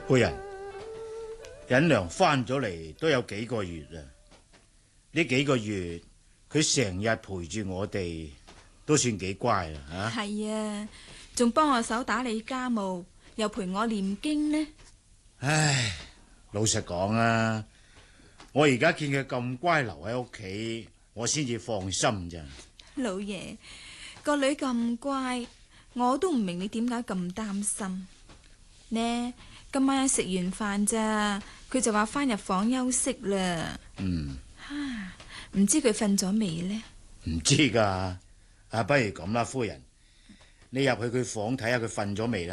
夫人，忍娘翻咗嚟都有幾個月啦，呢幾個月佢成日陪住我哋，都算幾乖啦吓。 係啊，仲幫我手打理家務，又陪我念經呢。 唉，老實講啊，我而家見佢咁乖留喺屋企，我先至放心咋。 老爺，個女咁乖，我都唔明你點解咁擔心呢？今晚食完飯咋，佢就話翻入房休息啦。唔知佢瞓咗未呢？ 唔知噶，不如咁啦，夫人，你入去佢房睇下佢瞓咗未啦。